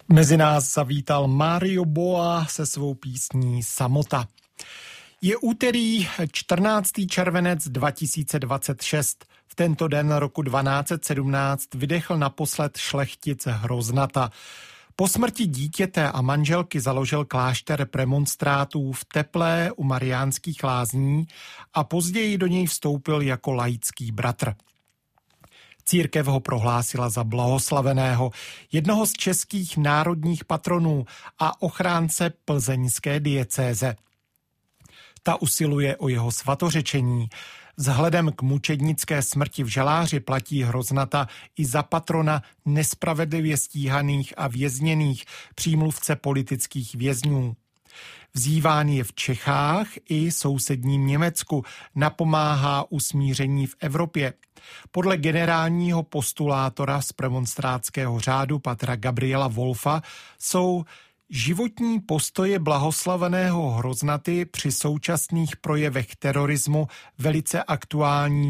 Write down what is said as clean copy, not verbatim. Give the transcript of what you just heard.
Mezi nás zavítal Mario Boa se svou písní Samota. Je úterý 14. červenec 2026. V tento den roku 1217 vydechl naposled šlechtic Hroznata. Po smrti dítěte a manželky založil klášter premonstrátů v Teplé u Mariánských Lázní a později do něj vstoupil jako laický bratr. Církev ho prohlásila za blahoslaveného, jednoho z českých národních patronů a ochránce plzeňské diecéze. Ta usiluje o jeho svatořečení. Vzhledem k mučednické smrti v Žaláři platí Hroznata i za patrona nespravedlivě stíhaných a vězněných, přímluvce politických vězňů. Vzýván je v Čechách i sousedním Německu, napomáhá usmíření v Evropě. Podle generálního postulátora z premonstrátského řádu patra Gabriela Wolfa jsou životní postoje blahoslaveného Hroznaty při současných projevech terorismu velice aktuální